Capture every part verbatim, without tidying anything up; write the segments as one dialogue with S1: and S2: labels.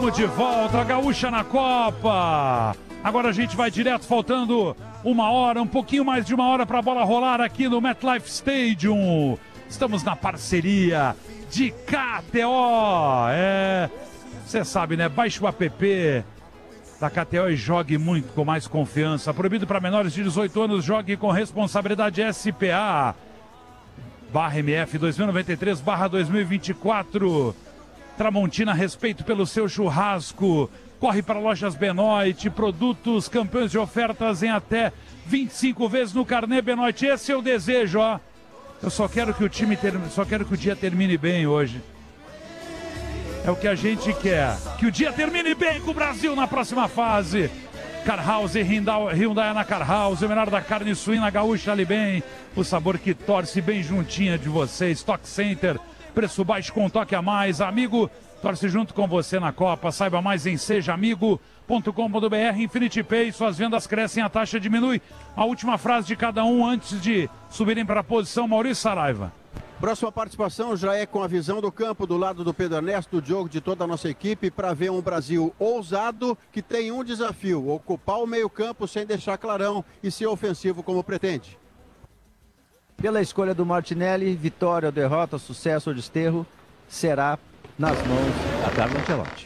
S1: Estamos de volta, a Gaúcha na Copa. Agora a gente vai direto, faltando uma hora, um pouquinho mais de uma hora para a bola rolar aqui no MetLife Stadium. Estamos na parceria de K T O. É, você sabe, né? Baixe o app da K T O e jogue muito com mais confiança. Proibido para menores de dezoito anos, jogue com responsabilidade. S P A barra M F dois mil e noventa e três barra dois mil e vinte e quatro. Tramontina, respeito pelo seu churrasco. Corre para Lojas Benoit, produtos campeões de ofertas em até vinte e cinco vezes no carnê Benoit. Esse é o desejo, ó. Eu só quero que o time termine, só quero que o dia termine bem hoje. É o que a gente quer. Que o dia termine bem com o Brasil na próxima fase. Car House, Hyundai, Hyundai na Car House, o melhor da carne suína gaúcha ali bem. O sabor que torce bem juntinha de vocês. Stock Center, preço baixo com toque a mais. Amigo, torce junto com você na Copa. Saiba mais em seja amigo ponto com ponto br. Infinity Pay, suas vendas crescem, a taxa diminui. A última frase de cada um antes de subirem para a posição. Maurício Saraiva.
S2: Próxima participação já é com a visão do campo, do lado do Pedro Ernesto, do Diogo, de toda a nossa equipe, para ver um Brasil ousado que tem um desafio: ocupar o meio-campo sem deixar clarão e ser ofensivo como pretende.
S3: Pela escolha do Martinelli, vitória ou derrota, sucesso ou desterro, será nas mãos da Carlo Ancelotti.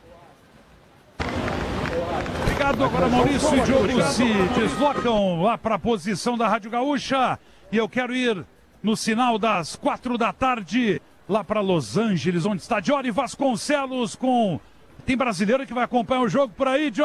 S1: Obrigado. Agora Maurício e Diogo se deslocam lá para a posição da Rádio Gaúcha. E eu quero ir no sinal das quatro da tarde, lá para Los Angeles, onde está Jory Vasconcelos com... Tem brasileiro que vai acompanhar o jogo por aí, Jory?